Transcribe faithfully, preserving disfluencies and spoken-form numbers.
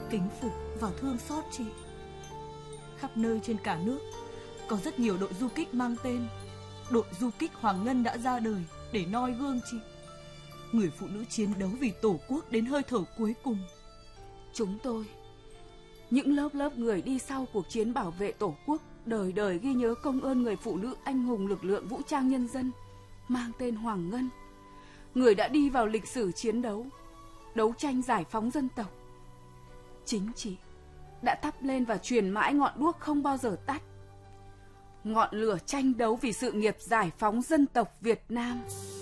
kính phục và thương xót chị. Khắp nơi trên cả nước có rất nhiều đội du kích mang tên Đội du kích Hoàng Ngân đã ra đời để noi gương chị, người phụ nữ chiến đấu vì Tổ quốc đến hơi thở cuối cùng. Chúng tôi, những lớp lớp người đi sau cuộc chiến bảo vệ Tổ quốc, đời đời ghi nhớ công ơn người phụ nữ anh hùng lực lượng vũ trang nhân dân mang tên Hoàng Ngân, người đã đi vào lịch sử chiến đấu, đấu tranh giải phóng dân tộc. Chính chị đã thắp lên và truyền mãi ngọn đuốc không bao giờ tắt, ngọn lửa tranh đấu vì sự nghiệp giải phóng dân tộc Việt Nam.